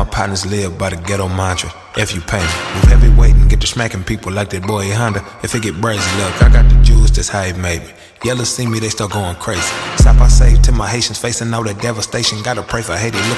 partners live by the ghetto mantra. If you pay me, move heavyweight and get to smacking people like that boy Honda. If it get brazy, look, I got the juice, that's how it made me. Yellow see me, they start going crazy. Stop, I save to my Haitians facing all that devastation. Gotta pray for Haiti, look